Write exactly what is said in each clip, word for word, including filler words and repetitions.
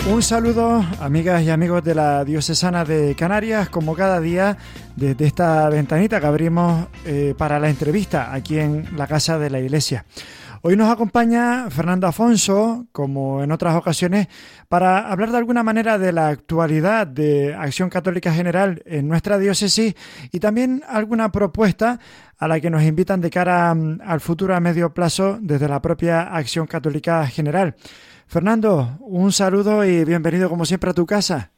Un saludo, amigas y amigos de la Diocesana de Canarias, como cada día, desde esta ventanita que abrimos eh, para la entrevista aquí en la Casa de la Iglesia. Hoy nos acompaña Fernando Afonso, como en otras ocasiones, para hablar de alguna manera de la actualidad de Acción Católica General en nuestra diócesis y también alguna propuesta a la que nos invitan de cara al futuro a medio plazo desde la propia Acción Católica General. Fernando, un saludo y bienvenido como siempre a tu casa.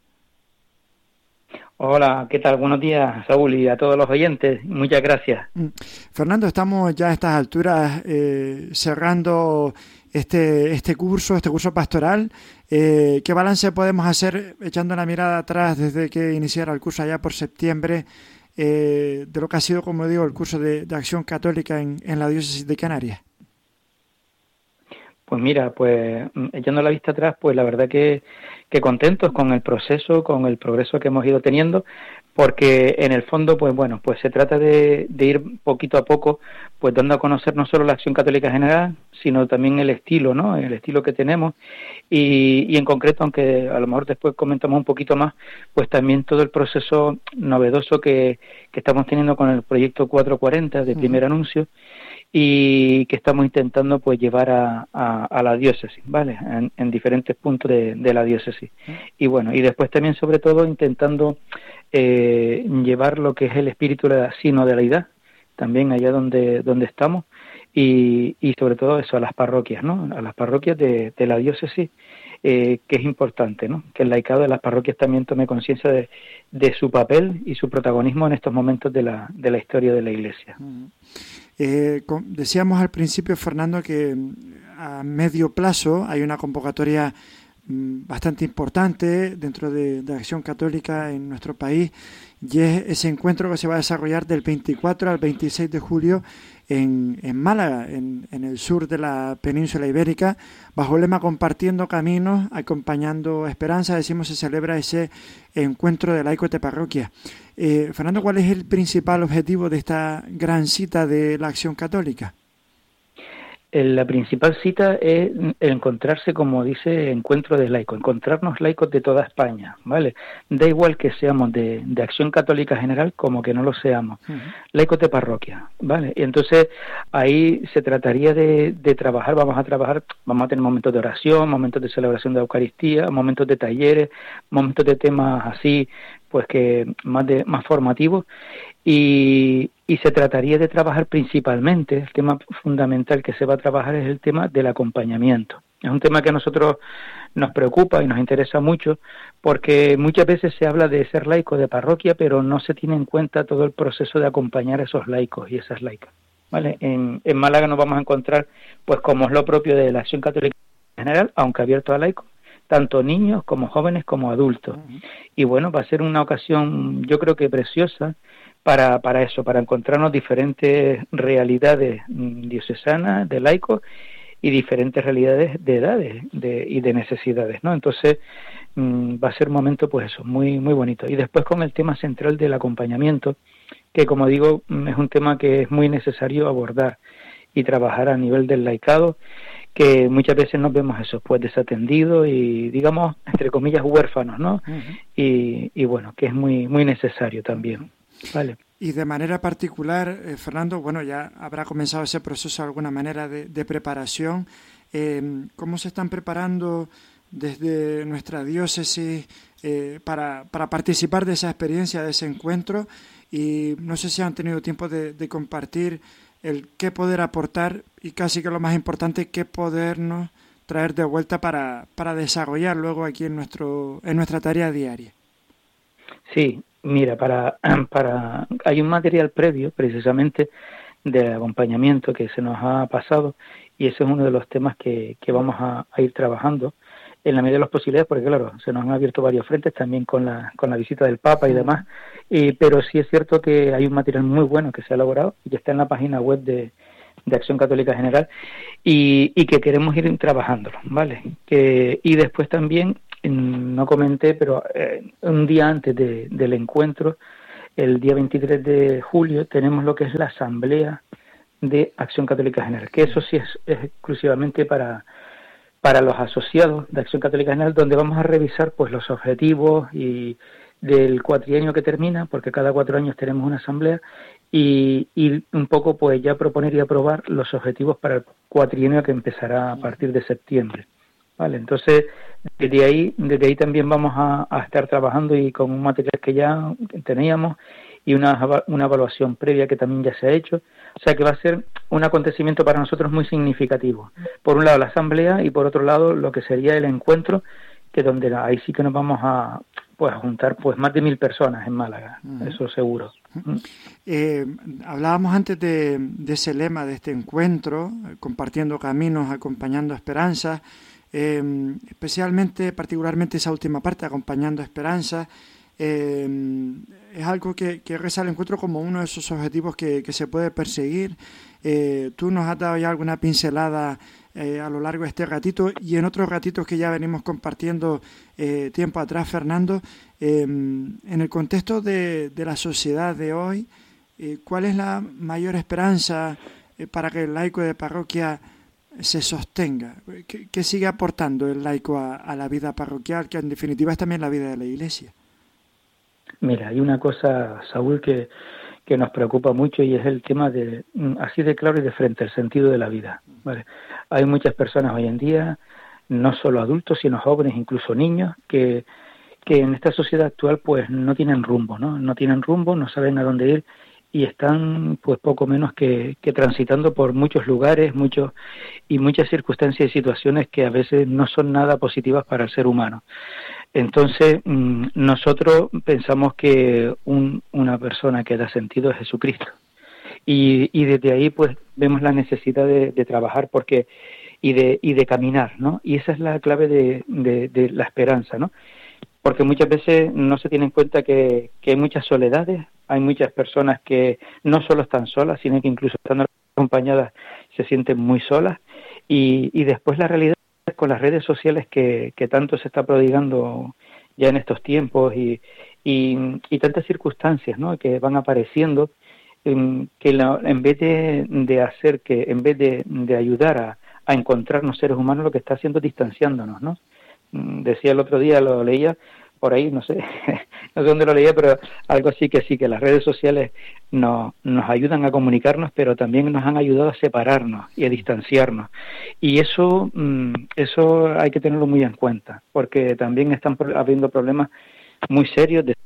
Hola, ¿qué tal? Buenos días, Saúl, y a todos los oyentes. Muchas gracias. Fernando, estamos ya a estas alturas eh, cerrando este este curso, este curso pastoral. Eh, ¿Qué balance podemos hacer echando la mirada atrás desde que iniciara el curso allá por septiembre eh, de lo que ha sido, como digo, el curso de, de Acción Católica en, en la diócesis de Canarias? Pues mira, pues echando la vista atrás, pues la verdad que, que contentos con el proceso, con el progreso que hemos ido teniendo, porque en el fondo, pues bueno, pues se trata de, de ir poquito a poco, pues dando a conocer no solo la Acción Católica General, sino también el estilo, ¿no? El estilo que tenemos y, y en concreto, aunque a lo mejor después comentamos un poquito más, pues también todo el proceso novedoso que, que estamos teniendo con el proyecto cuatrocientos cuarenta de primer anuncio, y que estamos intentando pues llevar a, a, a la diócesis, ¿vale? En, en diferentes puntos de, de la diócesis. Y bueno, y después también sobre todo intentando eh, llevar lo que es el espíritu de la sinodalidad, también allá donde, donde estamos, y, y sobre todo eso a las parroquias, ¿no? A las parroquias de, de la diócesis, eh, que es importante, ¿no? Que el laicado de las parroquias también tome conciencia de, de su papel y su protagonismo en estos momentos de la, de la historia de la Iglesia. Uh-huh. Eh, decíamos al principio, Fernando, que a medio plazo hay una convocatoria bastante importante dentro de, de Acción Católica en nuestro país, y es ese encuentro que se va a desarrollar del veinticuatro al veintiséis de julio en, en Málaga, en, en el sur de la península ibérica, bajo el lema Compartiendo Caminos, Acompañando Esperanza. Decimos, se celebra ese encuentro de laicos de parroquia. Eh, Fernando, ¿cuál es el principal objetivo de esta gran cita de la Acción Católica? La principal cita es encontrarse, como dice, encuentro de laicos, encontrarnos laicos de toda España, ¿vale? Da igual que seamos de, de Acción Católica General como que no lo seamos, uh-huh. Laicos de parroquia, ¿vale? Y entonces ahí se trataría de, de trabajar, vamos a trabajar, vamos a tener momentos de oración, momentos de celebración de Eucaristía, momentos de talleres, momentos de temas así, pues que más de más formativos, y, y se trataría de trabajar principalmente, el tema fundamental que se va a trabajar es el tema del acompañamiento. Es un tema que a nosotros nos preocupa y nos interesa mucho, porque muchas veces se habla de ser laico de parroquia, pero no se tiene en cuenta todo el proceso de acompañar a esos laicos y esas laicas, ¿vale? En, en Málaga nos vamos a encontrar, pues como es lo propio de la Acción Católica en general, aunque abierto a laicos, tanto niños como jóvenes como adultos. Uh-huh. Y bueno, va a ser una ocasión, yo creo que preciosa, para, para eso, para encontrarnos diferentes realidades diocesanas, de laicos, y diferentes realidades de edades de, y de necesidades, ¿no? Entonces, mmm, va a ser un momento, pues eso, muy, muy bonito. Y después con el tema central del acompañamiento, que como digo, es un tema que es muy necesario abordar y trabajar a nivel del laicado, que muchas veces nos vemos eso, pues desatendidos y, digamos, entre comillas, huérfanos, ¿no? Uh-huh. Y, y bueno, que es muy, muy necesario también. Vale. Y de manera particular, eh, Fernando, bueno, ya habrá comenzado ese proceso de alguna manera de, de preparación. Eh, ¿Cómo se están preparando desde nuestra diócesis eh, para, para participar de esa experiencia, de ese encuentro? Y no sé si han tenido tiempo de, de compartir el qué poder aportar y casi que lo más importante, qué podernos traer de vuelta para, para desarrollar luego aquí en nuestro en nuestra tarea diaria. Sí, mira, para, para hay un material previo precisamente de acompañamiento que se nos ha pasado, y ese es uno de los temas que, que vamos a, a ir trabajando en la medida de las posibilidades, porque claro, se nos han abierto varios frentes también con la con la visita del Papa y demás, y, pero sí es cierto que hay un material muy bueno que se ha elaborado y que está en la página web de, de Acción Católica General, y, y que queremos ir trabajándolo, ¿vale? Que, y después también, no comenté, pero eh, un día antes de, del encuentro, el día veintitrés de julio, tenemos lo que es la Asamblea de Acción Católica General, que eso sí es, es exclusivamente para para los asociados de Acción Católica General, donde vamos a revisar pues los objetivos y del cuatrienio que termina, porque cada cuatro años tenemos una asamblea, y, y un poco pues ya proponer y aprobar los objetivos para el cuatrienio que empezará a partir de septiembre. Vale, entonces desde ahí, desde ahí también vamos a, a estar trabajando y con un material que ya teníamos y una, una evaluación previa que también ya se ha hecho. O sea que va a ser un acontecimiento para nosotros muy significativo. Por un lado la asamblea y por otro lado lo que sería el encuentro, que donde ahí sí que nos vamos a pues a juntar pues más de mil personas en Málaga, uh-huh. Eso seguro. Uh-huh. Eh, hablábamos antes de, de ese lema de este encuentro, compartiendo caminos, acompañando esperanzas, eh, especialmente, particularmente esa última parte, acompañando esperanzas. Eh, es algo que, que reza el encuentro como uno de esos objetivos que, que se puede perseguir. Eh, tú nos has dado ya alguna pincelada eh, a lo largo de este ratito y en otros ratitos que ya venimos compartiendo eh, tiempo atrás, Fernando. Eh, en el contexto de, de la sociedad de hoy, eh, ¿cuál es la mayor esperanza eh, para que el laico de parroquia se sostenga? ¿Qué, qué sigue aportando el laico a, a la vida parroquial, que en definitiva es también la vida de la Iglesia? Mira, hay una cosa, Saúl, que, que nos preocupa mucho y es el tema de, así de claro y de frente, el sentido de la vida. ¿Vale? Hay muchas personas hoy en día, no solo adultos, sino jóvenes, incluso niños, que, que en esta sociedad actual pues no tienen rumbo, ¿no? No tienen rumbo, no saben a dónde ir y están pues poco menos que, que transitando por muchos lugares, muchos y muchas circunstancias y situaciones que a veces no son nada positivas para el ser humano. Entonces, nosotros pensamos que un, una persona que da sentido es Jesucristo. Y, y desde ahí, pues, vemos la necesidad de, de trabajar porque y de y de caminar, ¿no? Y esa es la clave de, de, de la esperanza, ¿no? Porque muchas veces no se tiene en cuenta que, que hay muchas soledades, hay muchas personas que no solo están solas, sino que incluso estando acompañadas se sienten muy solas. Y, y después la realidad con las redes sociales que, que tanto se está prodigando ya en estos tiempos y, y, y tantas circunstancias, ¿no?, que van apareciendo, en, que la, en vez de, de hacer que, en vez de, de ayudar a, a encontrarnos seres humanos, lo que está haciendo es distanciándonos, ¿no? Decía el otro día, lo leía por ahí, no sé, no sé dónde lo leía, pero algo así que sí, que las redes sociales nos, nos ayudan a comunicarnos, pero también nos han ayudado a separarnos y a distanciarnos. Y eso, eso hay que tenerlo muy en cuenta, porque también están habiendo problemas muy serios de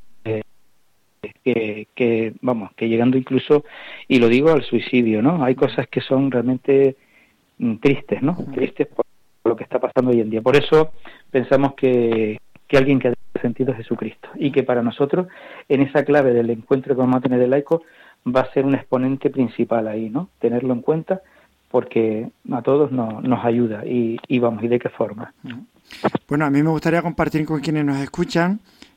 que, que, vamos, que llegando incluso, y lo digo, al suicidio, ¿no? Hay cosas que son realmente tristes, ¿no? Tristes por lo que está pasando hoy en día. Por eso pensamos que, que alguien que ha sentido es Jesucristo y que para nosotros en esa clave del encuentro que vamos a tener del laico va a ser un exponente principal ahí, ¿no? Tenerlo en cuenta porque a todos nos, nos ayuda y, y vamos, ¿y de qué forma? Bueno, a mí me gustaría compartir con quienes nos escuchan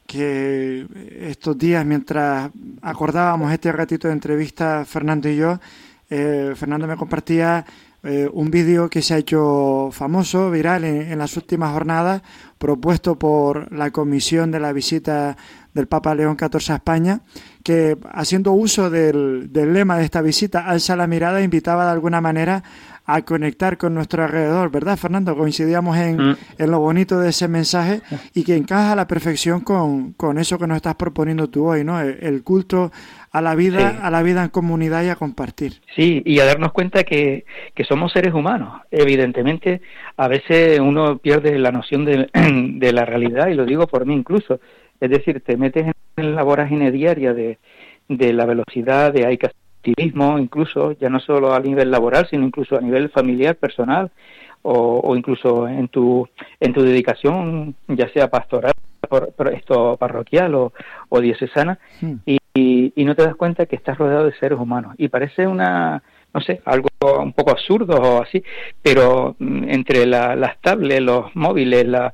que estos días, mientras acordábamos este ratito de entrevista, Fernando y yo, eh, Fernando me compartía Eh, un vídeo que se ha hecho famoso, viral en, en las últimas jornadas, propuesto por la comisión de la visita del Papa León catorce a España, que haciendo uso del, del lema de esta visita, alza la mirada, invitaba de alguna manera a conectar con nuestro alrededor, ¿verdad, Fernando? Coincidíamos en, mm. en lo bonito de ese mensaje y que encaja a la perfección con, con eso que nos estás proponiendo tú hoy, ¿no? El, el culto a la vida, sí. a la vida en comunidad y a compartir. Sí, y a darnos cuenta que, que somos seres humanos. Evidentemente, a veces uno pierde la noción de, de la realidad, y lo digo por mí incluso. Es decir, te metes en la vorágine diaria de, de la velocidad, de hay que activismo, incluso, ya no solo a nivel laboral, sino incluso a nivel familiar, personal, o, o incluso en tu en tu dedicación, ya sea pastoral, por, por esto parroquial o, o diocesana, hmm. y, y, y no te das cuenta que estás rodeado de seres humanos. Y parece una, no sé, algo un poco absurdo o así, pero entre la, las tablets, los móviles la,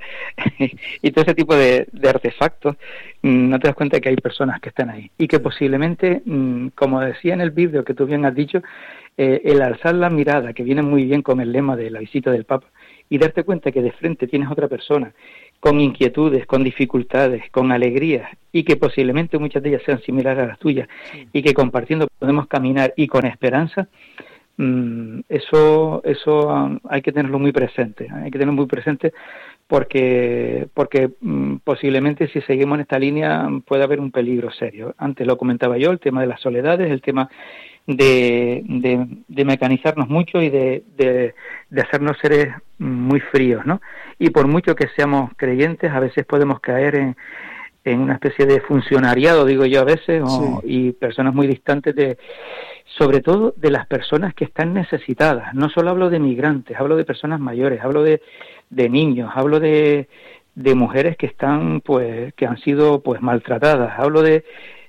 y todo ese tipo de, de artefactos, no te das cuenta que hay personas que están ahí y que posiblemente, como decía en el vídeo que tú bien has dicho, eh, el alzar la mirada, que viene muy bien con el lema de la visita del Papa, y darte cuenta que de frente tienes otra persona con inquietudes, con dificultades, con alegrías, y que posiblemente muchas de ellas sean similares a las tuyas, sí. y que compartiendo podemos caminar y con esperanza, Mm, eso eso um, hay que tenerlo muy presente, hay que tenerlo muy presente porque porque mm, posiblemente si seguimos en esta línea puede haber un peligro serio. Antes lo comentaba yo, el tema de las soledades, el tema de, de, de mecanizarnos mucho y de, de, de hacernos seres muy fríos, ¿no? Y por mucho que seamos creyentes, a veces podemos caer en, en una especie de funcionariado, digo yo a veces, o, Sí. y personas muy distantes de, sobre todo de las personas que están necesitadas. No solo hablo de migrantes, hablo de personas mayores, hablo de, de niños, hablo de, de mujeres que están, pues, que han sido, pues, maltratadas, hablo de,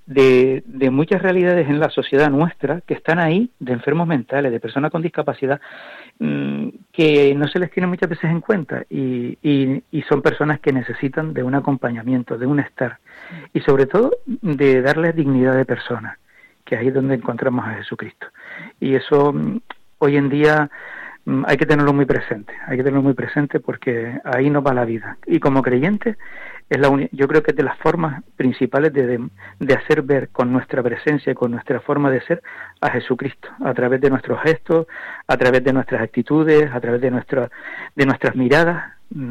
de, de muchas realidades en la sociedad nuestra que están ahí, de enfermos mentales, de personas con discapacidad, mmm, que no se les tiene muchas veces en cuenta y, y, y son personas que necesitan de un acompañamiento, de un estar y sobre todo de darles dignidad de persona, que ahí es donde encontramos a Jesucristo. Y eso hoy en día hay que tenerlo muy presente, hay que tenerlo muy presente porque ahí nos va la vida. Y como creyentes, es la uni- yo creo que es de las formas principales de, de, de hacer ver con nuestra presencia y con nuestra forma de ser a Jesucristo, a través de nuestros gestos, a través de nuestras actitudes, a través de, nuestra, de nuestras miradas,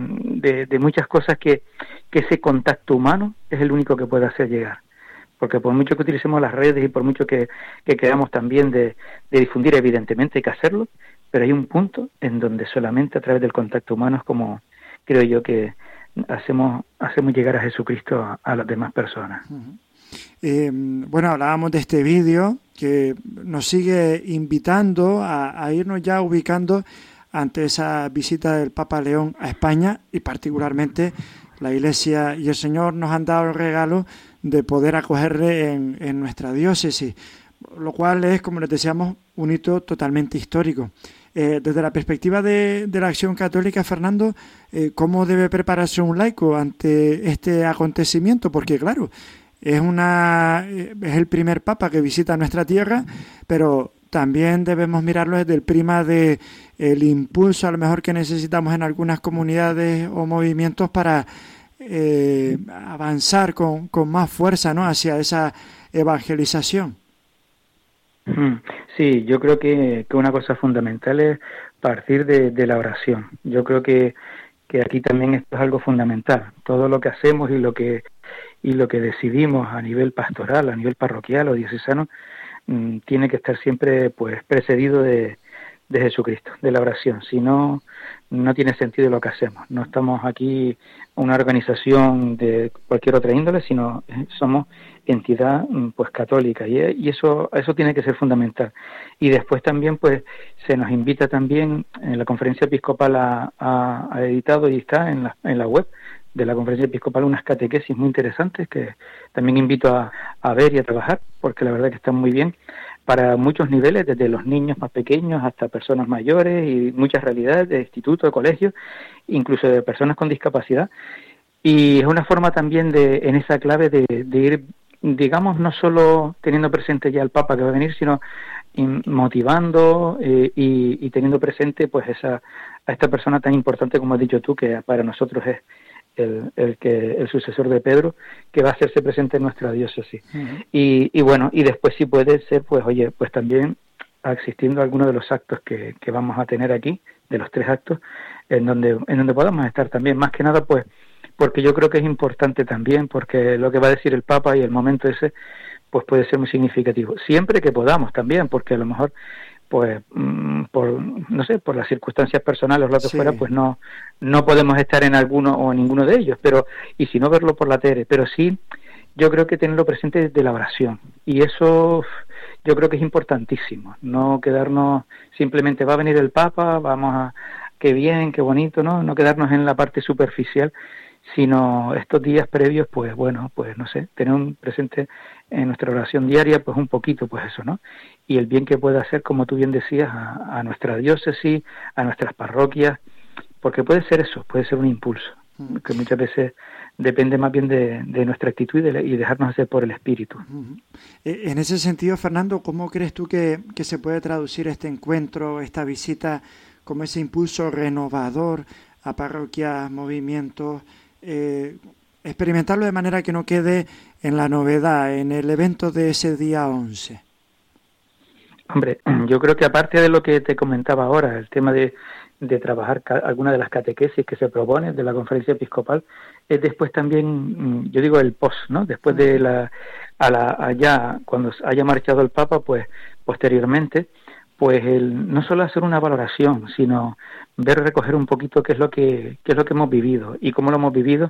de, de muchas cosas que, que ese contacto humano es el único que puede hacer llegar. Porque por mucho que utilicemos las redes y por mucho que, que queramos también de, de difundir, evidentemente hay que hacerlo, pero hay un punto en donde solamente a través del contacto humano es como creo yo que hacemos hacemos llegar a Jesucristo a, a las demás personas. Uh-huh. Eh, bueno, hablábamos de este vídeo que nos sigue invitando a, a irnos ya ubicando ante esa visita del Papa León a España y particularmente la Iglesia y el Señor nos han dado el regalo de poder acogerle en, en nuestra diócesis, lo cual es, como les decíamos, un hito totalmente histórico. Eh, desde la perspectiva de, de la Acción Católica, Fernando, eh, ¿cómo debe prepararse un laico ante este acontecimiento? Porque, claro, es, una, es el primer Papa que visita nuestra tierra, pero también debemos mirarlo desde el prisma de el impulso a lo mejor que necesitamos en algunas comunidades o movimientos para eh, avanzar con, con más fuerza, ¿no?, hacia esa evangelización. Sí, yo creo que, que una cosa fundamental es partir de, de la oración. Yo creo que, que aquí también esto es algo fundamental. Todo lo que hacemos y lo que y lo que decidimos a nivel pastoral, a nivel parroquial o diocesano, mmm, tiene que estar siempre pues precedido de, de Jesucristo, de la oración. Si no, no tiene sentido lo que hacemos. No estamos aquí una organización de cualquier otra índole, sino somos entidad pues católica y, y eso eso tiene que ser fundamental. Y después también pues se nos invita también, en la conferencia episcopal ha, ha, ha editado y está en la, en la web de la conferencia episcopal unas catequesis muy interesantes que también invito a, a ver y a trabajar porque la verdad que están muy bien para muchos niveles, desde los niños más pequeños hasta personas mayores y muchas realidades de institutos, de colegios, incluso de personas con discapacidad. Y es una forma también de, en esa clave de, de ir, digamos, no solo teniendo presente ya el Papa que va a venir, sino motivando eh, y, y teniendo presente pues esa a esta persona tan importante como has dicho tú, que para nosotros es el, el que el sucesor de Pedro, que va a hacerse presente en nuestra diócesis. Uh-huh. Y, y bueno, y después sí puede ser, pues oye, pues también existiendo algunos de los actos que, que vamos a tener aquí, de los tres actos, en donde en donde podamos estar también, más que nada pues porque yo creo que es importante también, porque lo que va a decir el Papa y el momento ese, pues puede ser muy significativo. Siempre que podamos también, porque a lo mejor, pues, mmm, por, no sé, por las circunstancias personales o lo que sí. fuera, pues no no podemos estar en alguno o en ninguno de ellos, pero y si no verlo por la tele, pero sí, yo creo que tenerlo presente desde la oración. Y eso yo creo que es importantísimo, no quedarnos simplemente va a venir el Papa, vamos a, qué bien, qué bonito, ¿no? No quedarnos en la parte superficial, sino estos días previos, pues bueno, pues no sé, tener un presente en nuestra oración diaria, pues un poquito, pues eso, ¿no? Y el bien que puede hacer, como tú bien decías, a, a nuestra diócesis, a nuestras parroquias, porque puede ser eso, puede ser un impulso, uh-huh. que muchas veces depende más bien de, de nuestra actitud y, de, y dejarnos hacer por el Espíritu. Uh-huh. En ese sentido, Fernando, ¿cómo crees tú que, que se puede traducir este encuentro, esta visita, como ese impulso renovador a parroquias, movimientos, Eh, experimentarlo de manera que no quede en la novedad, en el evento de ese día once? Hombre, yo creo que aparte de lo que te comentaba ahora, el tema de, de trabajar ca- alguna de las catequesis que se propone de la conferencia episcopal, es después también, yo digo el post, ¿no? Después de la, a la, allá, cuando haya marchado el Papa, pues posteriormente, pues el, no solo hacer una valoración, sino ver, recoger un poquito qué es lo que, qué es lo que hemos vivido y cómo lo hemos vivido,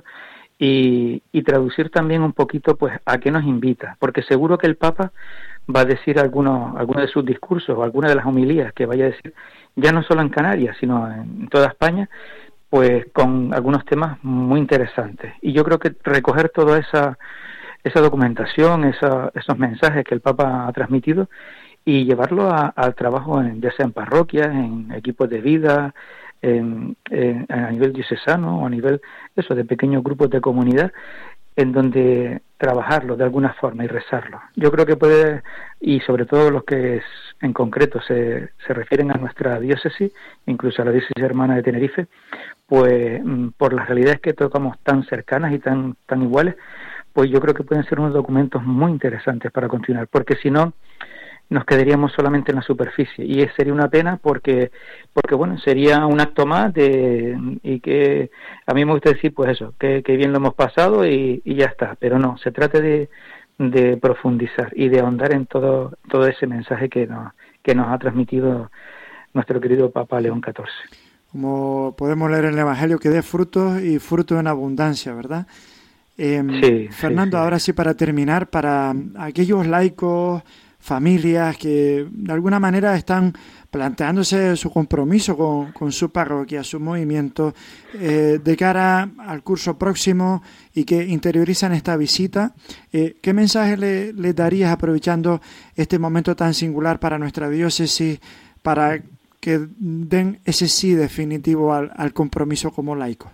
y, y traducir también un poquito, pues, a qué nos invita, porque seguro que el Papa va a decir algunos, algunos de sus discursos o algunas de las homilías que vaya a decir, ya no solo en Canarias, sino en toda España, pues con algunos temas muy interesantes. Y yo creo que recoger toda esa, esa documentación, esa, esos mensajes que el Papa ha transmitido y llevarlo a, al trabajo, en, ya sea en parroquias, en equipos de vida, en, en, a nivel diocesano o a nivel eso de pequeños grupos de comunidad, en donde trabajarlo de alguna forma y rezarlo. Yo creo que puede, y sobre todo los que es, en concreto se, se refieren a nuestra diócesis, incluso a la diócesis hermana de Tenerife, pues por las realidades que tocamos tan cercanas y tan, tan iguales, pues yo creo que pueden ser unos documentos muy interesantes para continuar, porque si no, nos quedaríamos solamente en la superficie y sería una pena porque porque bueno, sería un acto más de y que a mí me gusta decir pues eso, que, que bien lo hemos pasado y, y ya está, pero no, se trata de, de profundizar y de ahondar en todo todo ese mensaje que nos que nos ha transmitido nuestro querido Papa León catorce. Como podemos leer en el Evangelio, que dé frutos y frutos en abundancia, ¿verdad? Eh, sí, Fernando, sí, sí. ahora sí, para terminar, para aquellos laicos, familias que de alguna manera están planteándose su compromiso con, con su parroquia, su movimiento, eh, de cara al curso próximo y que interiorizan esta visita, eh, ¿qué mensaje le, le darías aprovechando este momento tan singular para nuestra diócesis para que den ese sí definitivo al, al compromiso como laico?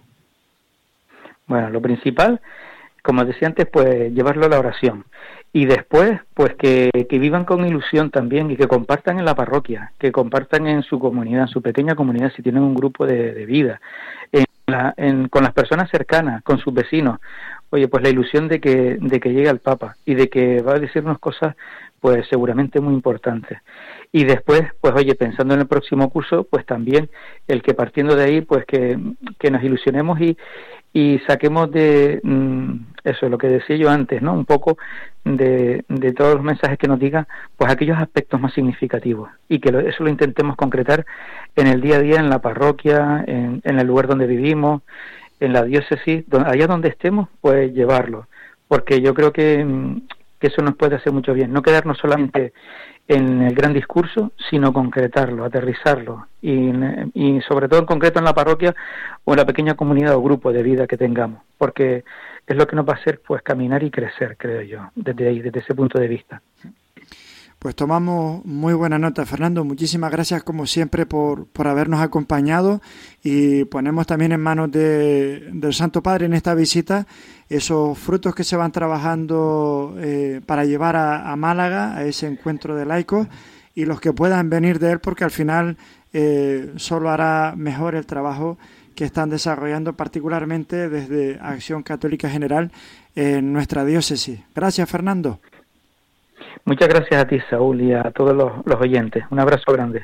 Bueno, lo principal, como decía antes, pues llevarlo a la oración. Y después, pues que, que vivan con ilusión también y que compartan en la parroquia, que compartan en su comunidad, en su pequeña comunidad, si tienen un grupo de, de vida, en la, en, con las personas cercanas, con sus vecinos. Oye, pues la ilusión de que, de que llegue el Papa y de que va a decirnos cosas, pues seguramente muy importantes. Y después, pues oye, pensando en el próximo curso, pues también el que partiendo de ahí, pues que, que nos ilusionemos y y saquemos de mm, eso, lo que decía yo antes, ¿no? Un poco de, de todos los mensajes que nos digan, pues aquellos aspectos más significativos y que lo, eso lo intentemos concretar en el día a día, en la parroquia, en, en el lugar donde vivimos, en la diócesis, donde, allá donde estemos, pues llevarlo, porque yo creo que, que eso nos puede hacer mucho bien, no quedarnos solamente en el gran discurso, sino concretarlo, aterrizarlo y, y sobre todo en concreto en la parroquia o en la pequeña comunidad o grupo de vida que tengamos, porque es lo que nos va a hacer pues caminar y crecer, creo yo, desde ahí, desde ese punto de vista. Pues tomamos muy buena nota, Fernando. Muchísimas gracias, como siempre, por, por habernos acompañado y ponemos también en manos de, del Santo Padre en esta visita esos frutos que se van trabajando eh, para llevar a, a Málaga, a ese encuentro de laicos, y los que puedan venir de él, porque al final eh, solo hará mejor el trabajo que están desarrollando, particularmente desde Acción Católica General en nuestra diócesis. Gracias, Fernando. Muchas gracias a ti, Saúl, y a todos los, los oyentes. Un abrazo grande.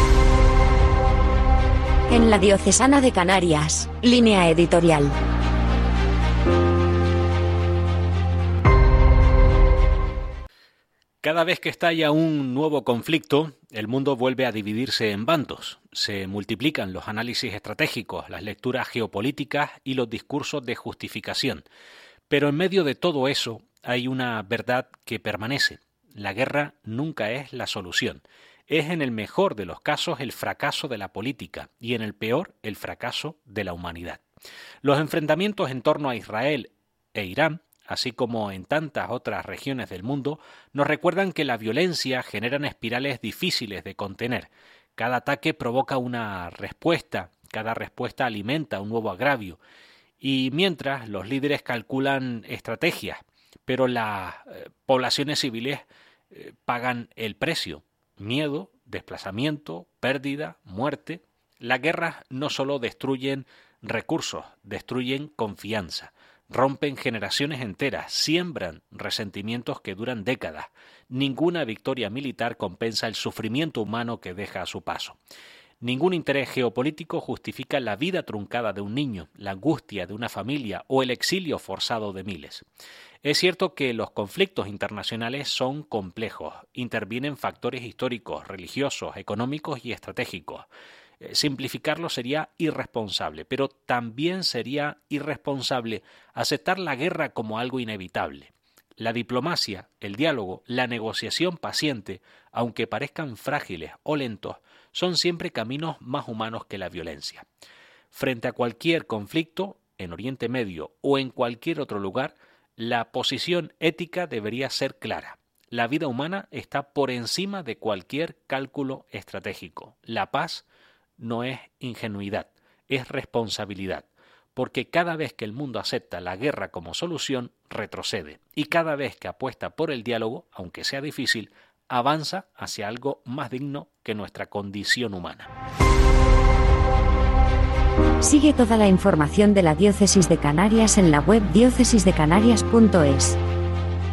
En la Diocesana de Canarias, Línea Editorial. Cada vez que estalla un nuevo conflicto, el mundo vuelve a dividirse en bandos. Se multiplican los análisis estratégicos, las lecturas geopolíticas y los discursos de justificación. Pero en medio de todo eso hay una verdad que permanece. La guerra nunca es la solución. Es en el mejor de los casos el fracaso de la política y en el peor el fracaso de la humanidad. Los enfrentamientos en torno a Israel e Irán, así como en tantas otras regiones del mundo, nos recuerdan que la violencia genera espirales difíciles de contener. Cada ataque provoca una respuesta, cada respuesta alimenta un nuevo agravio. Y mientras los líderes calculan estrategias, pero las eh, poblaciones civiles eh, pagan el precio. Miedo, desplazamiento, pérdida, muerte. Las guerras no solo destruyen recursos, destruyen confianza. Rompen generaciones enteras, siembran resentimientos que duran décadas. Ninguna victoria militar compensa el sufrimiento humano que deja a su paso. Ningún interés geopolítico justifica la vida truncada de un niño, la angustia de una familia o el exilio forzado de miles. Es cierto que los conflictos internacionales son complejos, intervienen factores históricos, religiosos, económicos y estratégicos. Simplificarlo sería irresponsable, pero también sería irresponsable aceptar la guerra como algo inevitable. La diplomacia, el diálogo, la negociación paciente, aunque parezcan frágiles o lentos, son siempre caminos más humanos que la violencia. Frente a cualquier conflicto, en Oriente Medio o en cualquier otro lugar, la posición ética debería ser clara. La vida humana está por encima de cualquier cálculo estratégico. La paz no es ingenuidad, es responsabilidad, porque cada vez que el mundo acepta la guerra como solución, retrocede, y cada vez que apuesta por el diálogo, aunque sea difícil, avanza hacia algo más digno que nuestra condición humana. Sigue toda la información de la Diócesis de Canarias en la web diócesis de canarias punto es.